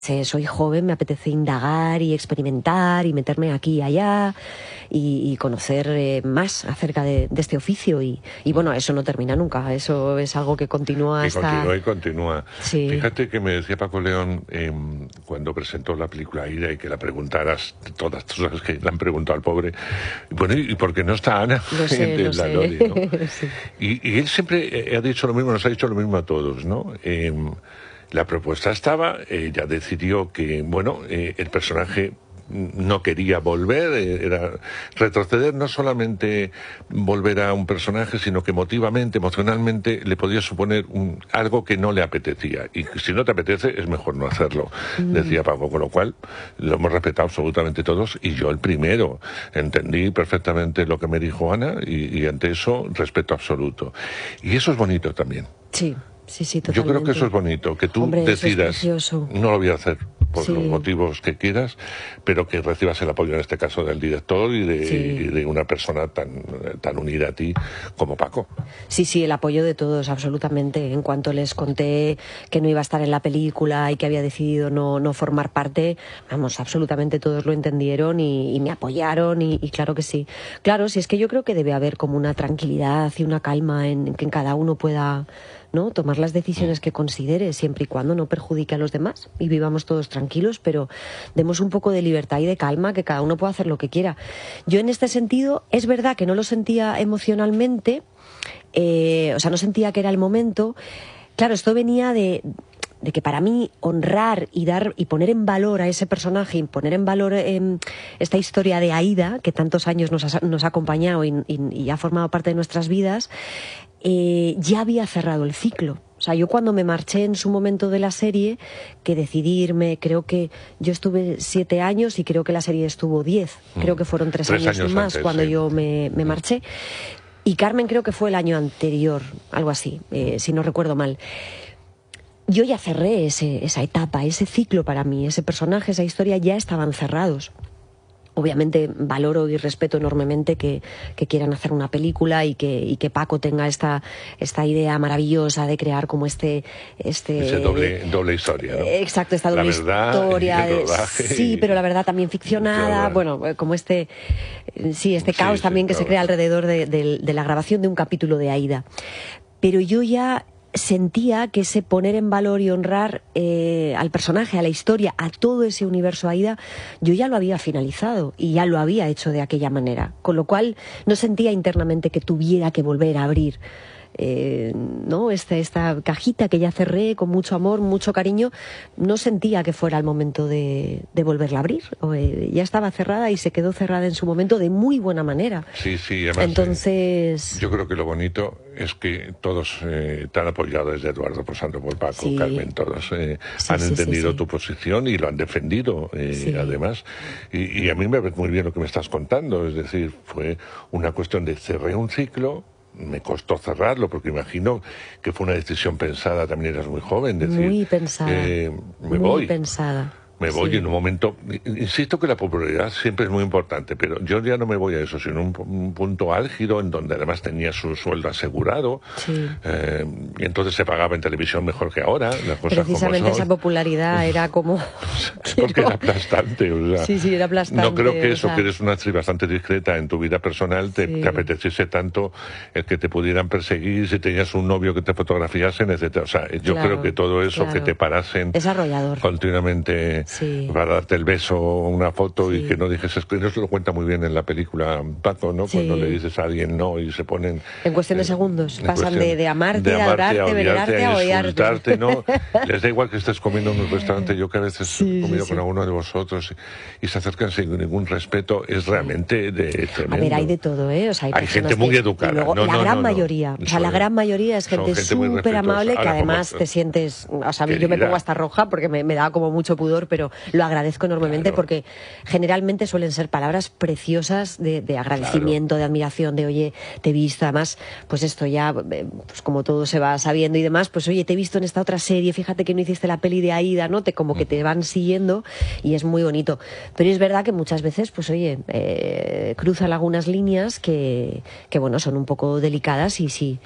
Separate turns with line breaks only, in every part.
soy joven, me apetece indagar y experimentar y meterme aquí y allá y conocer más acerca de este oficio y bueno, eso no termina nunca, eso es algo que continúa hasta...
Y continúa.
Sí.
Fíjate que me decía Paco León cuando presentó la película Aida y que la preguntaras todas las cosas que le han preguntado al pobre, bueno, ¿y por qué no está Ana?
Lo sé.
Loli, ¿no? Sí. Y él siempre ha dicho lo mismo, nos ha dicho lo mismo a todos, ¿no? La propuesta estaba, ella decidió que, bueno, el personaje no quería volver, era retroceder, no solamente volver a un personaje, sino que emotivamente, emocionalmente, le podía suponer algo que no le apetecía. Y si no te apetece, es mejor no hacerlo, decía Paco, con lo cual lo hemos respetado absolutamente todos, y yo el primero. Entendí perfectamente lo que me dijo Ana, y ante eso, respeto absoluto. Y eso es bonito también.
Sí. Sí, totalmente.
Yo creo que eso es bonito, que tú decidas, no lo voy a hacer por los motivos que quieras, pero que recibas el apoyo en este caso del director y de una persona tan unida a ti como Paco.
Sí, el apoyo de todos, absolutamente. En cuanto les conté que no iba a estar en la película y que había decidido no formar parte, vamos, absolutamente todos lo entendieron y me apoyaron y claro que sí. Claro, si es que yo creo que debe haber como una tranquilidad y una calma en que cada uno pueda, ¿no?, tomar las decisiones que considere, siempre y cuando no perjudique a los demás y vivamos todos tranquilos, pero demos un poco de libertad y de calma, que cada uno pueda hacer lo que quiera. Yo en este sentido, es verdad que no lo sentía emocionalmente, o sea, no sentía que era el momento. Claro, esto venía de que para mí honrar y dar y poner en valor a ese personaje y poner en valor esta historia de Aida, que tantos años nos ha acompañado y ha formado parte de nuestras vidas, ya había cerrado el ciclo. O sea, yo cuando me marché en su momento de la serie, que decidí irme, creo que yo estuve 7 años y creo que la serie estuvo 10. Creo que fueron 3 años más antes, cuando yo me marché. Y Carmen creo que fue el año anterior, algo así, si no recuerdo mal. Yo ya cerré esa etapa, ese ciclo para mí, ese personaje, esa historia ya estaban cerrados. Obviamente valoro y respeto enormemente que quieran hacer una película y que Paco tenga esta idea maravillosa de crear como ese
doble historia, ¿no?
Exacto, esta doble historia. Sí, pero la verdad también ficcionada. Bueno, como este caos también que se crea alrededor de la grabación de un capítulo de Aida. Pero yo ya sentía que ese poner en valor y honrar al personaje, a la historia, a todo ese universo Aida, yo ya lo había finalizado y ya lo había hecho de aquella manera, con lo cual no sentía internamente que tuviera que volver a abrir ¿no? esta cajita que ya cerré con mucho amor, mucho cariño. No sentía que fuera el momento de volverla a abrir. Ya estaba cerrada y se quedó cerrada en su momento de muy buena manera.
Sí, además, entonces yo creo que lo bonito es que todos te han apoyado, desde Eduardo pasando por Paco, Carmen, todos han entendido tu posición y lo han defendido, además. Y a mí me ve muy bien lo que me estás contando, es decir, fue una cuestión de cerré un ciclo. Me costó cerrarlo porque imagino que fue una decisión pensada, también eras muy joven, decir,
muy pensada,
me voy en un momento. Insisto que la popularidad siempre es muy importante, pero yo ya no me voy a eso, sino un punto álgido en donde además tenía su sueldo asegurado, y entonces se pagaba en televisión mejor que ahora, las cosas
precisamente
como son.
Esa popularidad era como
porque era aplastante, o sea,
sí, era aplastante.
No creo que eso, que eres una actriz bastante discreta en tu vida personal, te apeteciese tanto el que te pudieran perseguir, si tenías un novio que te fotografiasen, etcétera. O sea, yo creo que todo eso, que te parasen continuamente para darte el beso o una foto y que no dijese, eso lo cuenta muy bien en la película Paco, ¿no? Cuando le dices a alguien no y se ponen
en cuestión de segundos, pasan de amarte, a adorarte, venerarte, a odiarte,
¿no? Les da igual que estés comiendo en un restaurante. Yo que a veces he comido con alguno de vosotros y se acercan sin ningún respeto, es realmente tremendo.
A ver, hay de todo, ¿eh? O sea,
hay gente muy educada.
Luego, la gran mayoría, o sea, la gran mayoría es gente súper amable, que además te sientes, o sea, yo me pongo hasta roja porque me da como mucho pudor, pero lo agradezco enormemente porque generalmente suelen ser palabras preciosas de agradecimiento, de admiración, de oye, te he visto, además, pues esto ya, pues como todo se va sabiendo y demás, pues oye, te he visto en esta otra serie, fíjate que no hiciste la peli de Aida, ¿no? Como que te van siguiendo y es muy bonito. Pero es verdad que muchas veces, pues oye, cruzan algunas líneas que bueno, son un poco delicadas y sí.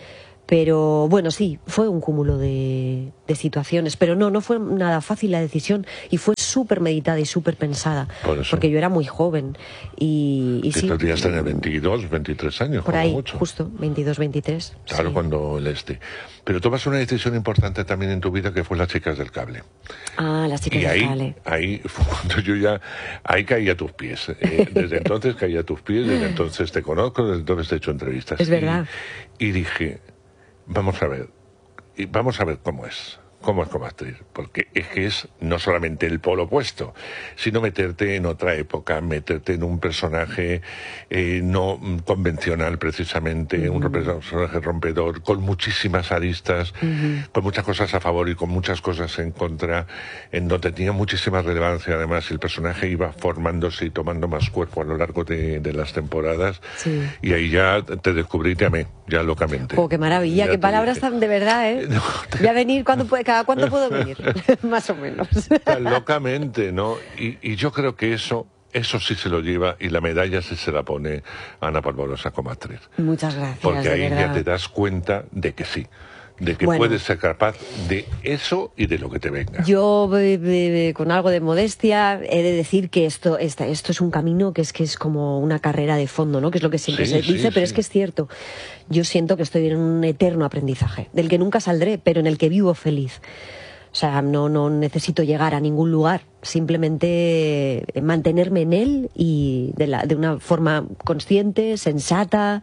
Pero bueno, sí, fue un cúmulo de situaciones, pero no fue nada fácil la decisión y fue súper meditada y súper pensada, porque yo era muy joven y
sí. Podrías tener 22, 23 años,
por ahí,
mucho.
Justo, 22, 23.
Claro, sí. Cuando Pero tomas una decisión importante también en tu vida, que fue Las chicas del cable.
Ah, Las chicas del cable.
Ahí fue cuando ahí caí a tus pies. Desde entonces caí a tus pies, desde entonces te conozco, desde entonces te he hecho entrevistas.
Es verdad.
Y dije, vamos a ver cómo es como actriz, porque es que es no solamente el polo opuesto, sino meterte en otra época, meterte en un personaje no convencional precisamente, un personaje rompedor, con muchísimas aristas, con muchas cosas a favor y con muchas cosas en contra, en donde tenía muchísima relevancia. Además, el personaje iba formándose y tomando más cuerpo a lo largo de las temporadas, sí. Y ahí ya te descubrí y te amé, ya locamente.
¡Oh, qué maravilla! ¡Qué palabras tan de verdad, eh! No, voy a venir cuando puede. ¿Cada cuánto puedo venir? Más o menos.
Tan locamente, ¿no? Y yo creo que eso sí se lo lleva, y la medalla sí se la pone Ana Polvorosa como actriz.
Muchas gracias.
Porque ahí
verdad.
Ya te das cuenta de que sí, de que puedes ser capaz de eso y de lo que te venga.
Yo, con algo de modestia, he de decir que esto es un camino que es como una carrera de fondo, ¿no? Que es lo que siempre se dice, pero es que es cierto. Yo siento que estoy en un eterno aprendizaje, del que nunca saldré, pero en el que vivo feliz. O sea, no necesito llegar a ningún lugar, simplemente mantenerme en él y de una forma consciente, sensata,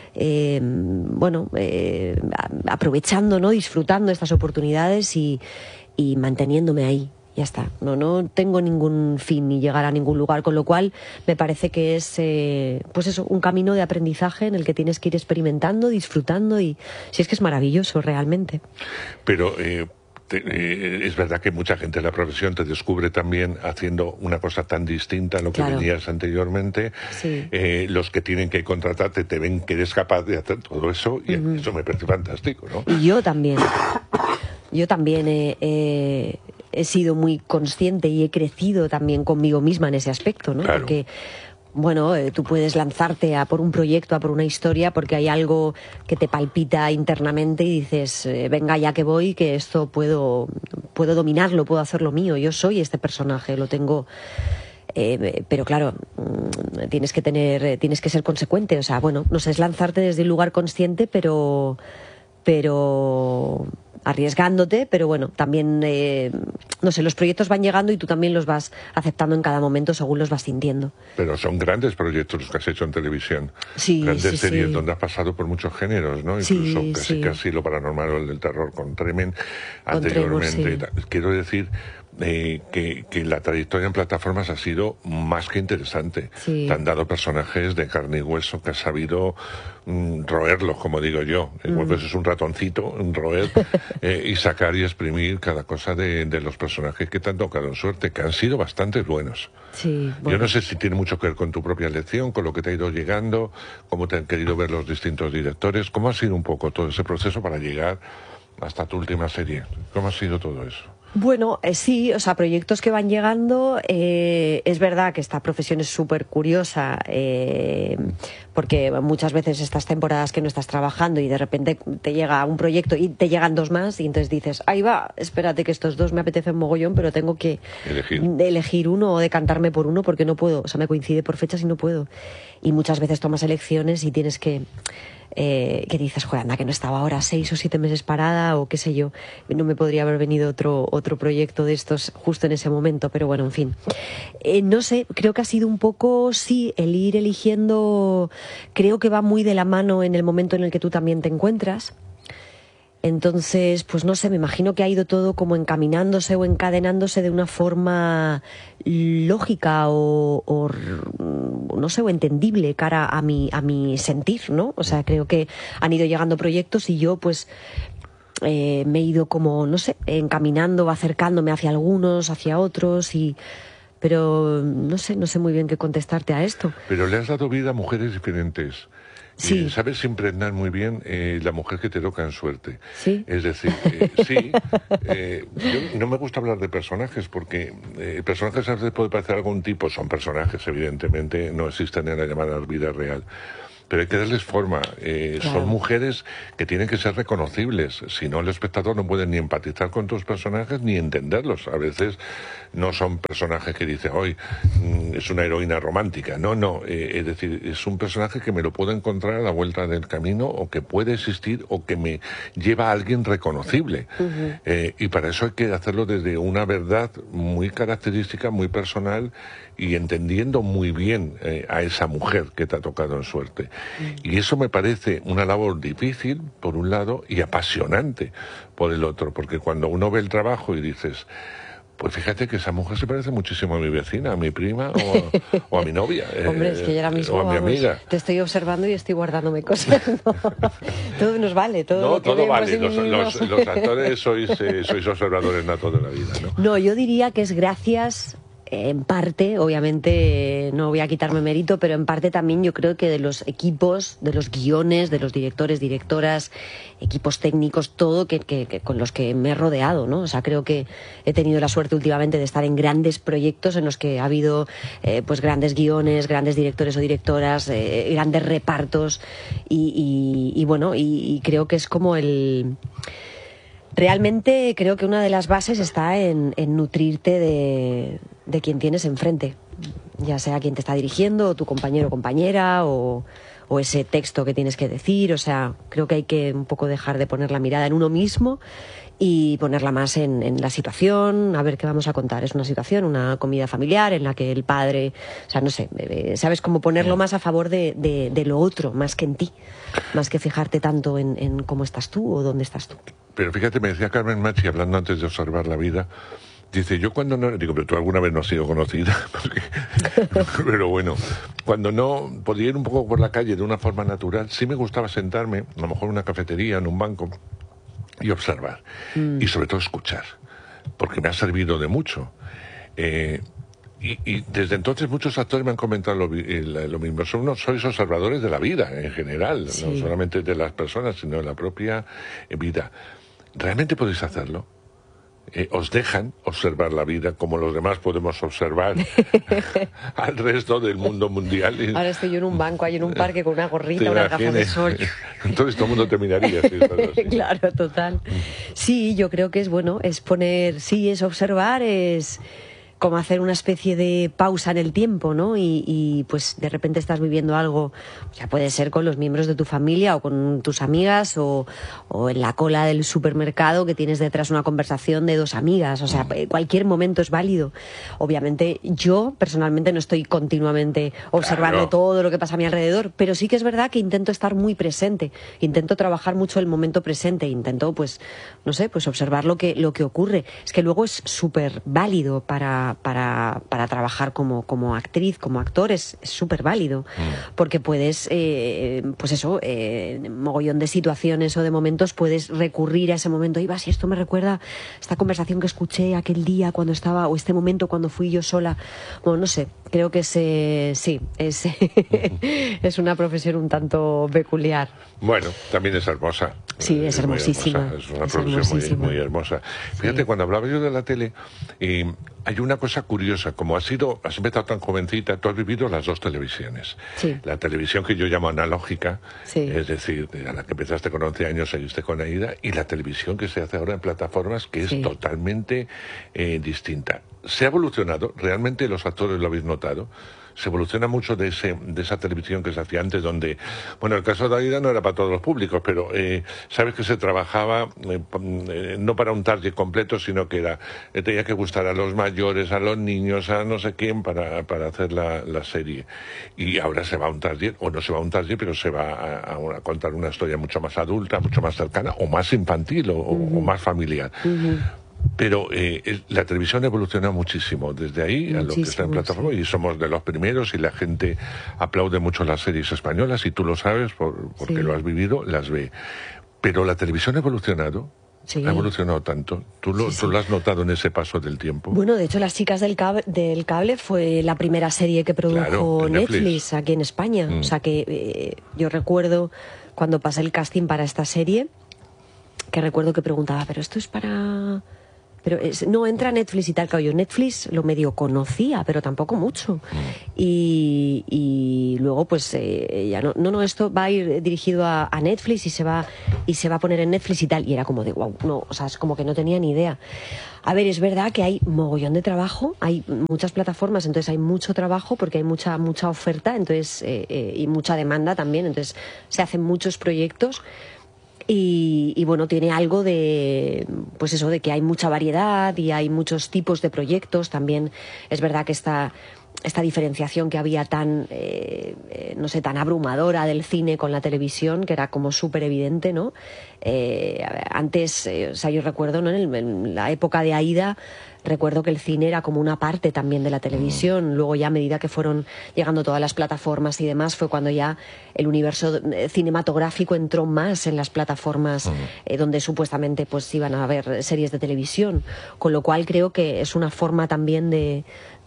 aprovechando, ¿no? Disfrutando estas oportunidades y manteniéndome ahí. Ya está. No tengo ningún fin ni llegar a ningún lugar, con lo cual me parece que es un camino de aprendizaje en el que tienes que ir experimentando, disfrutando, y si es que es maravilloso realmente.
Pero es verdad que mucha gente en la profesión te descubre también haciendo una cosa tan distinta a lo que venías anteriormente.
Sí.
Los que tienen que contratarte te ven que eres capaz de hacer todo eso, y eso me parece fantástico, ¿no?
Y yo también. He sido muy consciente y he crecido también conmigo misma en ese aspecto, ¿no?
Claro.
Porque, tú puedes lanzarte a por un proyecto, a por una historia, porque hay algo que te palpita internamente y dices, venga, ya que voy, que esto puedo dominarlo, puedo hacerlo mío, yo soy este personaje, lo tengo. Pero claro, tienes que ser consecuente, o sea, es lanzarte desde un lugar consciente, pero arriesgándote, pero también, los proyectos van llegando y tú también los vas aceptando en cada momento según los vas sintiendo.
Pero son grandes proyectos los que has hecho en televisión.
Sí,
grandes series donde has pasado por muchos géneros, ¿no? Incluso casi lo paranormal o el terror con Tremen anteriormente. Quiero decir que la trayectoria en plataformas ha sido más que interesante.
Sí.
Te han dado personajes de carne y hueso que has sabido roerlos, como digo yo. Pues es un ratoncito, un roer, y sacar y exprimir cada cosa de los personajes que te han tocado en suerte, que han sido bastante buenos.
Sí,
Yo no sé si tiene mucho que ver con tu propia elección, con lo que te ha ido llegando, cómo te han querido ver los distintos directores. ¿Cómo ha sido un poco todo ese proceso para llegar hasta tu última serie? ¿Cómo ha sido todo eso?
Sí, proyectos que van llegando. Es verdad que esta profesión es súper curiosa, porque muchas veces estas temporadas que no estás trabajando y de repente te llega un proyecto y te llegan dos más, y entonces dices, ahí va, espérate que estos dos me apetecen mogollón, pero tengo que elegir uno o decantarme por uno porque no puedo, me coincide por fechas y no puedo. Y muchas veces tomas elecciones y tienes que dices, joder, anda, que no estaba ahora 6 o 7 meses parada, o qué sé yo, no me podría haber venido otro proyecto de estos justo en ese momento, pero en fin. No sé, creo que ha sido un poco, sí, el ir eligiendo, creo que va muy de la mano en el momento en el que tú también te encuentras. Entonces, no sé, me imagino que ha ido todo como encaminándose o encadenándose de una forma lógica o no sé, o entendible cara a mi sentir, ¿no? O sea, creo que han ido llegando proyectos y yo, me he ido como, no sé, encaminando, acercándome hacia algunos, hacia otros, pero no sé muy bien qué contestarte a esto.
Pero le has dado vida a mujeres diferentes.
Sí.
Sabes impregnar muy bien la mujer que te toca en suerte.
Sí.
Es decir, yo no me gusta hablar de personajes porque personajes a veces puede parecer algún tipo, son personajes, evidentemente, no existen en la llamada vida real. pero hay que darles forma.
Claro.
Son mujeres que tienen que ser reconocibles, si no el espectador no puede ni empatizar con tus personajes ni entenderlos. A veces no son personajes que dicen, hoy es una heroína romántica, no, es decir, es un personaje que me lo puedo encontrar a la vuelta del camino, o que puede existir, o que me lleva a alguien reconocible. Y para eso hay que hacerlo desde una verdad muy característica, muy personal, y entendiendo muy bien a esa mujer que te ha tocado en suerte. Y eso me parece una labor difícil, por un lado, y apasionante, por el otro, porque cuando uno ve el trabajo y dices, pues fíjate que esa mujer se parece muchísimo a mi vecina, a mi prima o a mi novia.
Hombre, es que yo ahora mismo,
o a mi amiga.
Te estoy observando y estoy guardándome cosas. ¿No? Todo nos vale, todo
vale. Los actores sois observadores natos de la vida, ¿no?
No, yo diría que es gracias, en parte, obviamente no voy a quitarme mérito, pero en parte también yo creo que de los equipos, de los guiones, de los directores, directoras, equipos técnicos, todo que con los que me he rodeado, ¿no? O sea, creo que he tenido la suerte últimamente de estar en grandes proyectos en los que ha habido pues grandes guiones, grandes directores o directoras, grandes repartos y bueno, y creo que es como realmente creo que una de las bases está en nutrirte de quien tienes enfrente, ya sea quien te está dirigiendo, o tu compañero o compañera, o ese texto que tienes que decir. O sea, creo que hay que un poco dejar de poner la mirada en uno mismo y ponerla más en la situación, a ver qué vamos a contar. Es una situación, una comida familiar en la que el padre, o sea, no sé, sabes, cómo ponerlo más a favor de lo otro, más que en ti, más que fijarte tanto en cómo estás tú o dónde estás tú.
Pero fíjate, me decía Carmen Machi, hablando antes de observar la vida, dice, yo cuando no... Digo, pero tú alguna vez no has sido conocida. Porque, pero bueno, cuando no podía ir un poco por la calle de una forma natural, sí me gustaba sentarme, a lo mejor en una cafetería, en un banco, y observar. Y sobre todo escuchar, porque me ha servido de mucho. Y desde entonces muchos actores me han comentado lo mismo. Sois observadores de la vida en general, sí. No solamente de las personas, sino de la propia vida. ¿Realmente podéis hacerlo? ¿Os dejan observar la vida como los demás podemos observar al resto del mundo mundial?
Ahora estoy yo en un banco, ahí en un parque con una gorrita, unas gafas de sol.
Entonces todo el mundo te miraría. Sí.
Claro, total. Sí, yo creo que es bueno, es poner, sí, es observar, es como hacer una especie de pausa en el tiempo, ¿no? Y pues de repente estás viviendo algo, ya puede ser con los miembros de tu familia o con tus amigas o en la cola del supermercado que tienes detrás una conversación de dos amigas. O sea, cualquier momento es válido. Obviamente yo personalmente no estoy continuamente observando todo lo que pasa a mi alrededor, pero sí que es verdad que intento estar muy presente, intento trabajar mucho el momento presente, intento pues, no sé, pues observar lo que ocurre. Es que luego es súper válido para trabajar como actriz, como actor, es súper válido, porque puedes, pues eso, mogollón de situaciones o de momentos, puedes recurrir a ese momento. Y si esto me recuerda esta conversación que escuché aquel día cuando estaba, o este momento cuando fui yo sola. Bueno, no sé, creo que sí, es una profesión un tanto peculiar.
Bueno, también es hermosa.
Sí, es hermosísima.
Es una profesión muy hermosa. Fíjate, cuando hablaba yo de la tele, hay una cosa curiosa, como has empezado tan jovencita, tú has vivido las dos televisiones.
Sí.
La televisión que yo llamo analógica,
sí.
Es decir, a la que empezaste con 11 años, seguiste con Aida, y la televisión que se hace ahora en plataformas, que es totalmente distinta. Se ha evolucionado, realmente los actores lo habéis notado. Se evoluciona mucho de esa televisión que se hacía antes, donde, bueno, el caso de Aida no era para todos los públicos, pero sabes que se trabajaba no para un target completo, sino que tenía que gustar a los mayores, a los niños, a no sé quién, para hacer la serie. Y ahora se va a un target, o no se va a un target, pero se va a contar una historia mucho más adulta, mucho más cercana, o más infantil, o más familiar. Pero la televisión ha evolucionado muchísimo desde ahí a lo que está en plataforma, y somos de los primeros, y la gente aplaude mucho las series españolas, y tú lo sabes porque lo has vivido, las ve. Pero la televisión ha evolucionado. Sí. Ha evolucionado tanto. ¿Tú lo has notado en ese paso del tiempo?
Bueno, de hecho, Las chicas del cable fue la primera serie que produjo Netflix aquí en España. O sea que yo recuerdo cuando pasé el casting para esta serie, que recuerdo que preguntaba, ¿pero esto es para Pero no entra Netflix y tal, claro, yo Netflix lo medio conocía, pero tampoco mucho. Y luego pues ya no, esto va a ir dirigido a Netflix y se va a poner en Netflix y tal. Y era como de wow, no, o sea, es como que no tenía ni idea. A ver, es verdad que hay mogollón de trabajo, hay muchas plataformas, entonces hay mucho trabajo porque hay mucha oferta, entonces y mucha demanda también, entonces se hacen muchos proyectos. Y bueno, tiene algo de, pues eso, de que hay mucha variedad y hay muchos tipos de proyectos. También es verdad que esta diferenciación que había tan, no sé, tan abrumadora del cine con la televisión, que era como súper evidente, ¿no? Antes, o sea, yo recuerdo, ¿no? En la época de Aida, recuerdo que el cine era como una parte también de la televisión. Luego ya a medida que fueron llegando todas las plataformas y demás, fue cuando ya el universo cinematográfico entró más en las plataformas donde supuestamente pues iban a haber series de televisión. Con lo cual creo que es una forma también de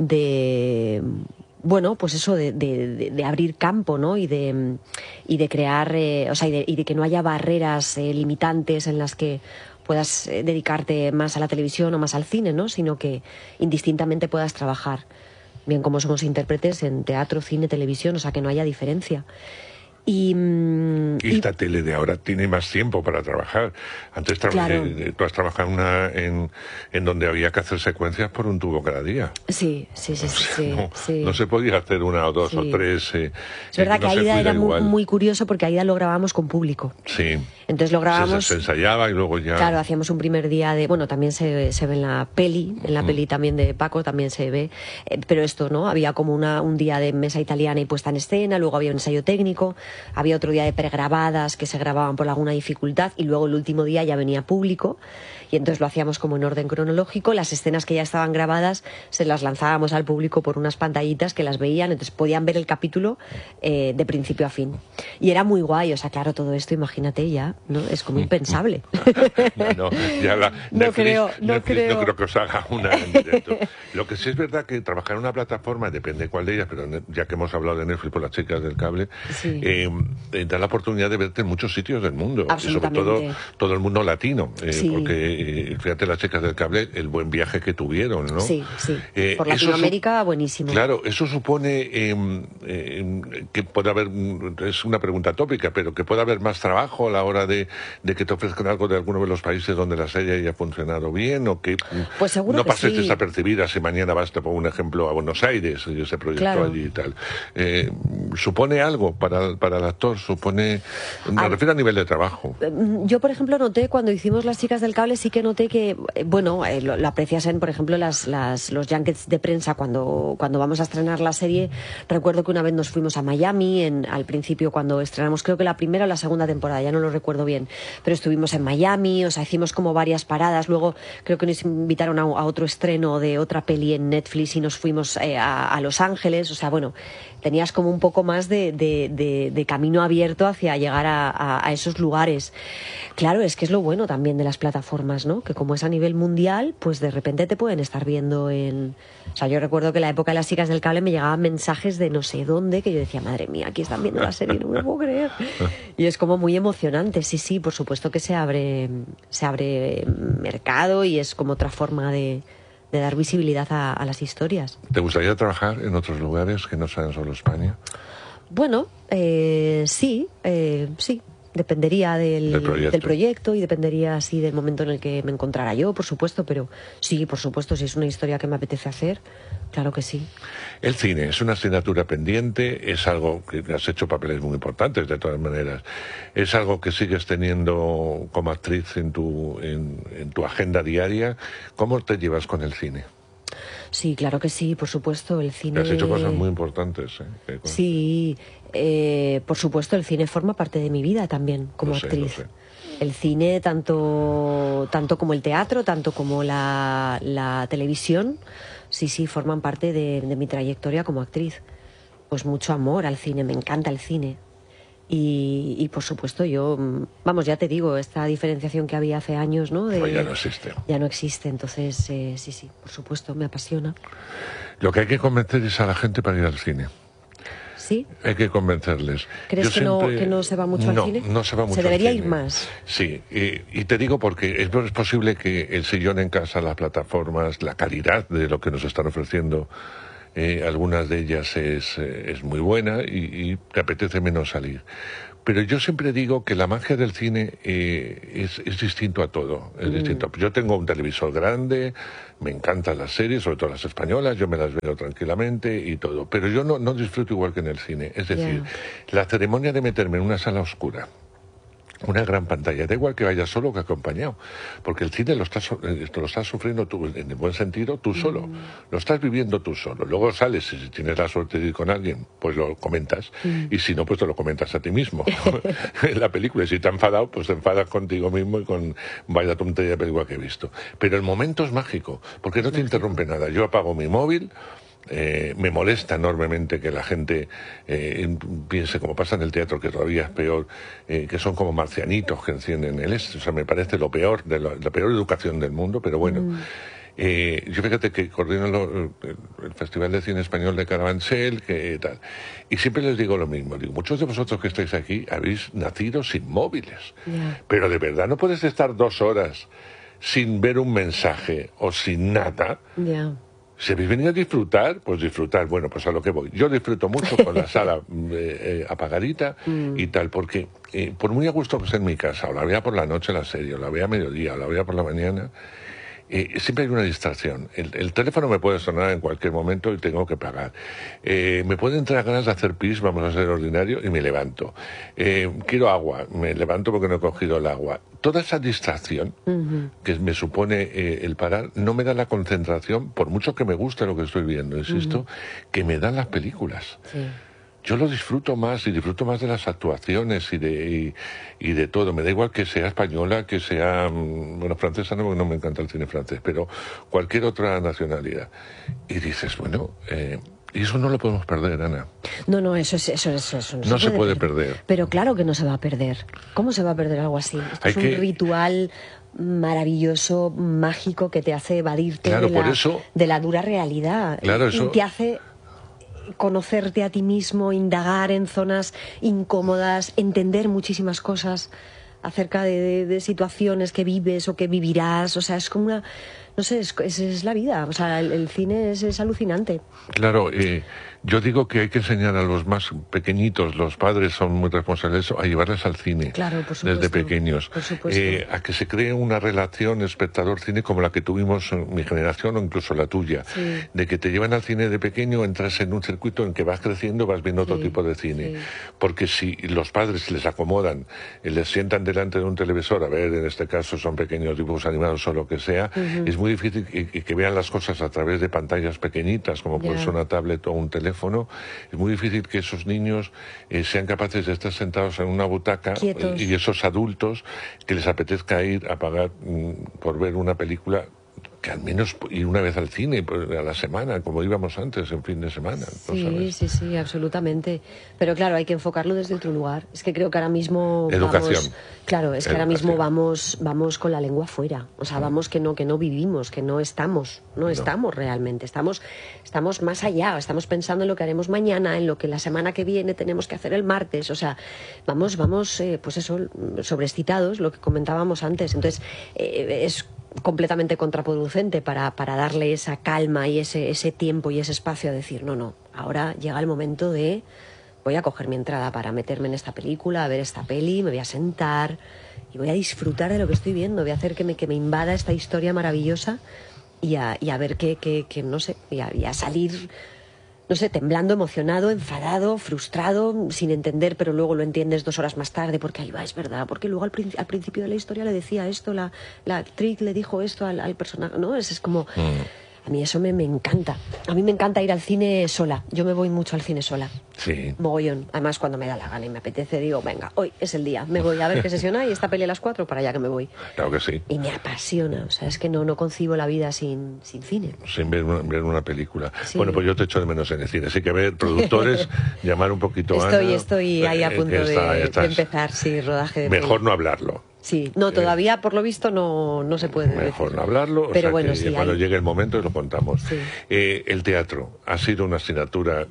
bueno, pues eso de abrir campo, ¿no? Y de crear, o sea, y de que no haya barreras limitantes en las que puedas dedicarte más a la televisión o más al cine, ¿no? Sino que indistintamente puedas trabajar, bien como somos intérpretes en teatro, cine, televisión, o sea, que no haya diferencia. Y
esta tele de ahora tiene más tiempo para trabajar. Antes
claro.
Tú has trabajado en donde había que hacer secuencias por un tubo cada día.
Sí.
No se podía hacer una o dos o tres.
Es verdad que Aida era muy curioso porque Aida lo grabábamos con público.
Sí.
Entonces lo grabábamos.
Se ensayaba y luego ya.
Claro, hacíamos un primer día de. Bueno, también se ve en la peli también de Paco también se ve. Pero esto, ¿no? Había como un día de mesa italiana y puesta en escena, luego había un ensayo técnico. Había otro día de pregrabadas que se grababan por alguna dificultad y luego el último día ya venía público y entonces lo hacíamos como en orden cronológico. Las escenas que ya estaban grabadas se las lanzábamos al público por unas pantallitas que las veían, entonces podían ver el capítulo de principio a fin. Y era muy guay, o sea, claro, todo esto, imagínate ya, ¿no? Es como impensable.
No creo que os haga una en directo. Lo que sí es verdad que trabajar en una plataforma, depende cuál de ellas, pero ya que hemos hablado de Netflix por las chicas del cable,
sí.
Da la oportunidad de verte en muchos sitios del mundo, y sobre todo el mundo latino, porque fíjate las chicas del cable, el buen viaje que tuvieron, ¿no?
Sí. Por Latinoamérica, buenísimo.
Claro, eso supone que puede haber, es una pregunta tópica, pero que puede haber más trabajo a la hora de que te ofrezcan algo de alguno de los países donde la serie haya funcionado bien, o que
pues seguro
no pases
sí.
desapercibida si mañana vas, te pongo un ejemplo, a Buenos Aires, y ese proyecto allí y tal. ¿Supone algo para el actor? Me refiero a nivel de trabajo.
Yo, por ejemplo, noté cuando hicimos Las chicas del cable, sí que noté que, bueno, lo aprecias en, por ejemplo, los junkets de prensa cuando vamos a estrenar la serie. Recuerdo que una vez nos fuimos a Miami, al principio cuando estrenamos, creo que la primera o la segunda temporada, ya no lo recuerdo bien, pero estuvimos en Miami, o sea, hicimos como varias paradas. Luego creo que nos invitaron a otro estreno de otra peli en Netflix y nos fuimos a Los Ángeles, o sea, bueno, tenías como un poco más de camino abierto hacia llegar a esos lugares. Claro, es que es lo bueno también de las plataformas, ¿no? Que como es a nivel mundial, pues de repente te pueden estar viendo O sea, yo recuerdo que en la época de Las chicas del cable me llegaban mensajes de no sé dónde, que yo decía, madre mía, aquí están viendo la serie, no me lo puedo creer. Y es como muy emocionante, sí, por supuesto que se abre mercado y es como otra forma de dar visibilidad a las historias.
¿Te gustaría trabajar en otros lugares que no sean solo España?
Bueno, sí. Dependería del proyecto y dependería así del momento en el que me encontrara yo, por supuesto, pero sí, por supuesto, si es una historia que me apetece hacer, claro que sí.
El cine es una asignatura pendiente, es algo que has hecho papeles muy importantes de todas maneras, es algo que sigues teniendo como actriz en tu agenda diaria. ¿Cómo te llevas con el cine?
Sí, claro que sí, por supuesto, el cine...
Has hecho cosas muy importantes.
Sí, por supuesto, el cine forma parte de mi vida también, como actriz.
Lo sé.
El cine, tanto como el teatro, tanto como la televisión, sí, forman parte de mi trayectoria como actriz. Pues mucho amor al cine, me encanta el cine. Y por supuesto yo, vamos, ya te digo, esta diferenciación que había hace años, ¿no?
Pues ya no existe.
Ya no existe, entonces sí, por supuesto, me apasiona.
Lo que hay que convencer es a la gente para ir al cine.
¿Sí?
Hay que convencerles.
¿Crees que no se va mucho al cine?
No se va mucho al cine.
Se debería ir más.
Sí, y te digo porque es posible que el sillón en casa, las plataformas, la calidad de lo que nos están ofreciendo, algunas de ellas es muy buena y te apetece menos salir. Pero yo siempre digo que la magia del cine es distinto a todo. Es distinto. Yo tengo un televisor grande, me encantan las series, sobre todo las españolas, yo me las veo tranquilamente y todo. Pero yo no disfruto igual que en el cine. Es decir, la ceremonia de meterme en una sala oscura, una gran pantalla, da igual que vayas solo o que acompañado, porque el cine lo estás sufriendo tú, en el buen sentido, tú solo, lo estás viviendo tú solo. Luego sales y si tienes la suerte de ir con alguien, pues lo comentas, y si no, pues te lo comentas a ti mismo en la película. Y si te has enfadado, pues te enfadas contigo mismo y con vaya tontería de película que he visto. Pero el momento es mágico, porque no te interrumpe nada. Yo apago mi móvil. Me molesta enormemente que la gente piense, como pasa en el teatro, que todavía es peor, que son como marcianitos que encienden el este. O sea, me parece lo peor, la peor educación del mundo, pero bueno. Yo fíjate que coordino el Festival de Cine Español de Carabanchel, que tal. Y siempre les digo lo mismo. Digo, muchos de vosotros que estáis aquí habéis nacido sin móviles. Pero de verdad no puedes estar 2 horas sin ver un mensaje o sin nada. Si habéis venido a disfrutar, pues disfrutar. Bueno, pues a lo que voy. Yo disfruto mucho con la sala apagadita y tal, porque por muy a gusto que sea en mi casa, o la vea por la noche la serie, o la vea a mediodía, o la vea por la mañana, siempre hay una distracción. El teléfono me puede sonar en cualquier momento y tengo que pagar. Me pueden entrar ganas de hacer pis, vamos a ser ordinario, y me levanto. Quiero agua, me levanto porque no he cogido el agua. Toda esa distracción que me supone el parar no me da la concentración, por mucho que me guste lo que estoy viendo, insisto, que me dan las películas. Yo lo disfruto más y disfruto más de las actuaciones y de todo. Me da igual que sea española, que sea, bueno, francesa no, porque no me encanta el cine francés, pero cualquier otra nacionalidad. Y dices, bueno, y eso no lo podemos perder, Ana.
No, no se
puede perder.
Pero claro que no se va a perder. ¿Cómo se va a perder algo así? Esto es un ritual maravilloso, mágico, que te hace evadirte de la dura realidad. Y te hace conocerte a ti mismo, indagar en zonas incómodas, entender muchísimas cosas acerca de situaciones que vives o que vivirás. O sea, es como una... No sé, es la vida. O sea, el cine es alucinante.
Claro, yo digo que hay que enseñar a los más pequeñitos, los padres son muy responsables, a llevarles al cine.
Claro, por supuesto,
desde pequeños.
Por supuesto.
A que se cree una relación espectador-cine como la que tuvimos en mi generación o incluso la tuya. De que te llevan al cine de pequeño, entras en un circuito en que vas creciendo, vas viendo otro tipo de cine. Porque si los padres les acomodan, les sientan delante de un televisor, a ver, en este caso son pequeños dibujos animados o lo que sea, es muy difícil que vean las cosas a través de pantallas pequeñitas, como puede ser una tablet o un teléfono. Es muy difícil que esos niños sean capaces de estar sentados en una butaca y esos adultos que les apetezca ir a pagar por ver una película, que al menos ir una vez al cine a la semana, como íbamos antes, en fin de semana.
Sí, absolutamente. Pero claro, hay que enfocarlo desde otro lugar. Es que creo que ahora mismo
Educación.
Vamos, que ahora mismo vamos con la lengua fuera. O sea, vamos que no vivimos, que no estamos realmente. Estamos más allá, estamos pensando en lo que haremos mañana, en lo que la semana que viene tenemos que hacer el martes. O sea, vamos, pues eso, sobreexcitados, lo que comentábamos antes. Entonces, es completamente contraproducente para darle esa calma y ese tiempo y ese espacio a decir, no, ahora llega el momento de voy a coger mi entrada para meterme en esta película, a ver esta peli, me voy a sentar y voy a disfrutar de lo que estoy viendo, voy a hacer que me invada esta historia maravillosa y a ver que no sé, y a salir, no sé, temblando, emocionado, enfadado, frustrado, sin entender, pero luego lo entiendes 2 horas más tarde, porque ahí va, es verdad, porque luego al principio de la historia le decía esto, la actriz le dijo esto al personaje, ¿no? Es como... A mí eso me encanta. A mí me encanta ir al cine sola. Yo me voy mucho al cine sola.
Sí.
Mogollón. Además, cuando me da la gana y me apetece, digo, venga, hoy es el día. Me voy a ver qué sesión hay, esta peli a las 4, para allá que me voy.
Claro que sí.
Y me apasiona. O sea, es que no concibo la vida sin cine.
Sin ver una película.
Sí.
Bueno, pues yo te echo de menos en el cine. Así que, a ver, productores, llamar un poquito a Ana.
Estoy ahí a punto de empezar, rodaje de
mejor
peli.
no hablarlo.
Sí, no, todavía por lo visto no se puede
mejor
decir.
No hablarlo,
pero
o sea,
bueno,
que cuando llegue el momento lo contamos.
Sí.
El teatro ha sido una asignatura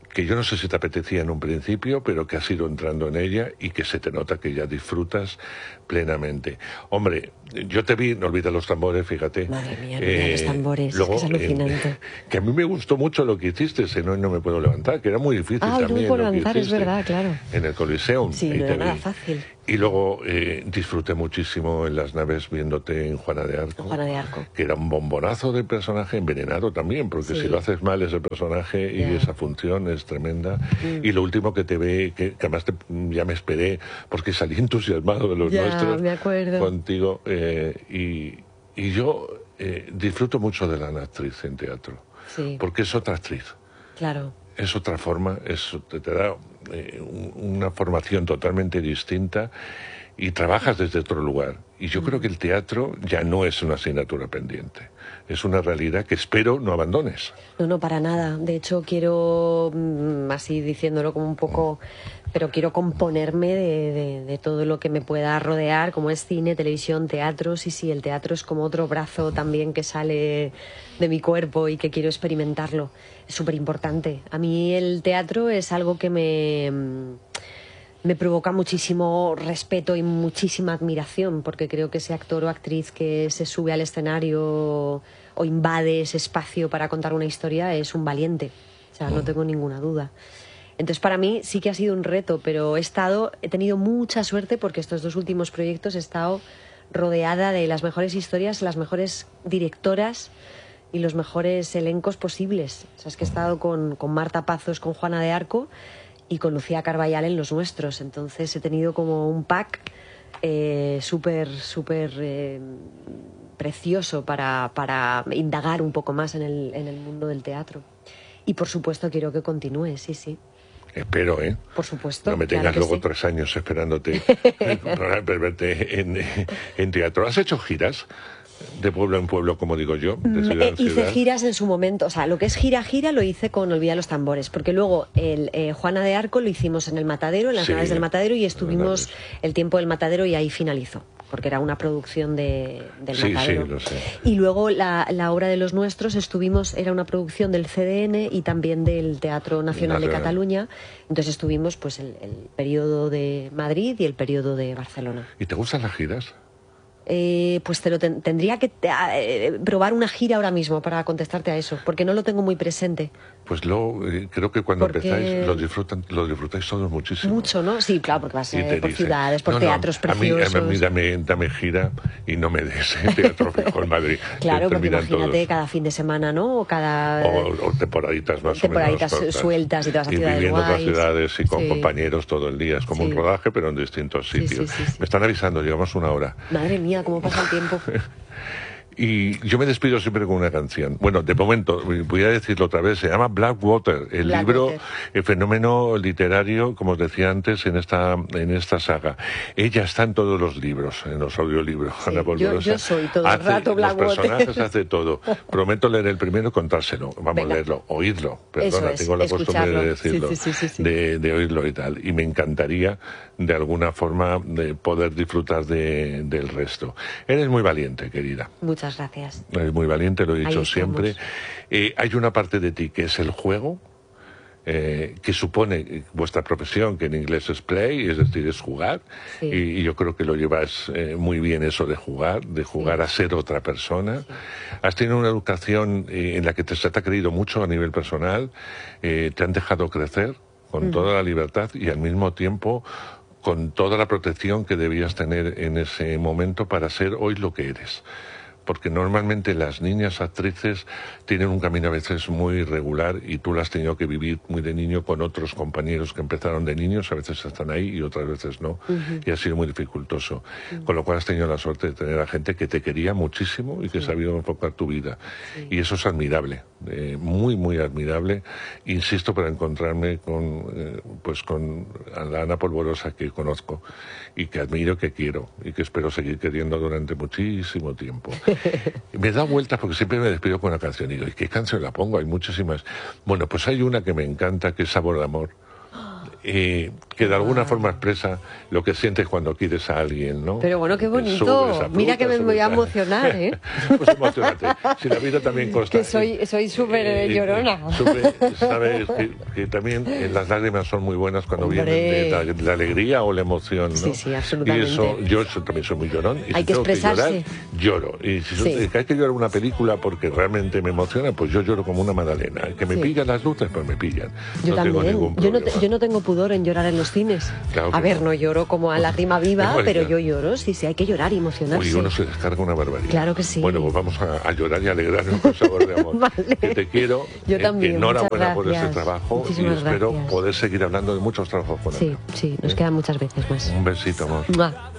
que yo no sé si te apetecía en un principio, pero que has ido entrando en ella y que se te nota que ya disfrutas plenamente. Hombre, yo te vi, no olvides los tambores, fíjate.
Madre mía, los tambores,
luego,
es que es alucinante.
Que a mí me gustó mucho lo que hiciste, si no, no me puedo levantar, que era muy difícil también.
No me puedo levantar, es verdad, claro.
En el Coliseum.
Sí, no era nada fácil.
Y luego disfruté muchísimo en las naves viéndote en Juana de Arco.
Juana de Arco.
Que era un bombonazo de personaje, envenenado también, porque si lo haces mal ese personaje y esa función es tremenda. Y lo último que te ve, que además ya me esperé, porque salí entusiasmado de los nuestros
me acuerdo.
contigo. Y yo disfruto mucho de la actriz en teatro, porque es otra actriz.
Claro.
Es otra forma, te da una formación totalmente distinta y trabajas desde otro lugar. Y yo creo que el teatro ya no es una asignatura pendiente. Es una realidad que espero no abandones.
No, para nada. De hecho, quiero, así diciéndolo como un poco, pero quiero componerme de todo lo que me pueda rodear, como es cine, televisión, teatro. Sí, el teatro es como otro brazo también que sale de mi cuerpo y que quiero experimentarlo. Es súper importante. A mí el teatro es algo que me provoca muchísimo respeto y muchísima admiración, porque creo que ese actor o actriz que se sube al escenario o invade ese espacio para contar una historia es un valiente. O sea, no tengo ninguna duda. Entonces, para mí sí que ha sido un reto, pero he tenido mucha suerte porque estos 2 últimos proyectos he estado rodeada de las mejores historias, las mejores directoras y los mejores elencos posibles. O sea, es que he estado con Marta Pazos, con Juana de Arco y con Lucía Carballal en los nuestros. Entonces he tenido como un pack súper precioso para indagar un poco más en el mundo del teatro. Y por supuesto quiero que continúe, sí.
Espero, ¿eh?
Por supuesto.
No me tengas
claro
luego 3 años esperándote para verte en teatro. ¿Has hecho giras? De pueblo en pueblo, como digo yo, de ciudad en ciudad.
Hice giras en su momento, o sea, lo que es gira lo hice con Olvida los tambores, porque luego Juana de Arco lo hicimos en el Matadero, en las naves del Matadero, y estuvimos el tiempo del Matadero y ahí finalizó, porque era una producción del Matadero.
Sí, lo sé.
Y luego la obra de los nuestros era una producción del CDN y también del Teatro Nacional de Cataluña, entonces estuvimos pues el periodo de Madrid y el periodo de Barcelona.
¿Y te gustan las giras?
Pues tendría que probar una gira ahora mismo para contestarte a eso, porque no lo tengo muy presente.
Pues creo que cuando empezáis lo disfrutáis todos muchísimo.
Mucho, ¿no? Sí, claro, porque vas por ciudades, por teatros preciosos.
A mí dame gira y no me des teatro fijo en Madrid.
Claro, porque imagínate cada fin de semana, ¿no? O
temporaditas más o menos.
Temporaditas sueltas y te vas a ciudades
viviendo
guays.
otras ciudades y con compañeros todo el día. Es como un rodaje, pero en distintos sitios.
Sí.
Me están avisando, llevamos 1 hora.
Madre mía, cómo pasa el tiempo.
Y yo me despido siempre con una canción. Bueno, de momento, voy a decirlo otra vez, se llama Blackwater, el libro, el fenómeno literario, como os decía antes, en esta saga. Ella está en todos los libros, en los audiolibros.
Sí, yo soy todo el rato Blackwater.
Los personajes hace todo. Prometo leer el primero y contárselo. Vamos a leerlo, oírlo. Perdona, tengo la costumbre de decirlo.
Sí.
De oírlo y tal. Y me encantaría, de alguna forma, de poder disfrutar del resto. Eres muy valiente, querida.
Muchas gracias.
Eres muy valiente, lo he dicho siempre. Hay una parte de ti que es el juego, que supone vuestra profesión, que en inglés es play, es decir, es jugar, y yo creo que lo llevas muy bien eso de jugar a ser otra persona. Has tenido una educación en la que se te ha querido mucho a nivel personal, te han dejado crecer con toda la libertad y al mismo tiempo con toda la protección que debías tener en ese momento para ser hoy lo que eres. Porque normalmente las niñas actrices tienen un camino a veces muy irregular y tú lo has tenido que vivir muy de niño con otros compañeros que empezaron de niños, a veces están ahí y otras veces no, y ha sido muy dificultoso. Con lo cual has tenido la suerte de tener a gente que te quería muchísimo y que sabía enfocar tu vida. Y eso es admirable, muy, muy admirable. Insisto, para encontrarme con la Ana Polvorosa que conozco y que admiro, que quiero y que espero seguir queriendo durante muchísimo tiempo. Me he dado vueltas porque siempre me despido con una canción y digo, ¿y qué canción la pongo? Hay muchísimas. Bueno, pues hay una que me encanta, que es Sabor de Amor, que de alguna forma expresa lo que sientes cuando quieres a alguien, ¿no?
Pero bueno, qué bonito. Mira que me voy a emocionar, ¿eh?
Pues emocionate. Si la vida también consta.
Que soy súper llorona.
Sabes que también las lágrimas son muy buenas cuando vienen de la alegría o la emoción, ¿no?
Sí, sí, absolutamente.
Y eso, yo también soy muy llorón. Y
hay
si
que
tengo
expresarse.
Que llorar, lloro. Y si hay que llorar una película porque realmente me emociona, pues yo lloro como una magdalena. Que me pillan las luces, pues me pillan.
Yo también.
Tengo ningún problema.
Yo no tengo pudor en llorar en los cines.
Claro
a ver,
no
lloro como a lágrima viva, pero yo lloro, sí, hay que llorar y emocionarse.
Uy, uno se descarga una barbaridad.
Claro que sí.
Bueno, pues vamos a llorar y alegrarnos con sabor de amor.
Vale.
Que te quiero.
Yo también.
Enhorabuena por ese trabajo.
Muchísimas
y espero
gracias.
poder seguir hablando de muchos trabajos con él.
Sí, nos quedan muchas veces más.
Un besito, amor.
¡Mua!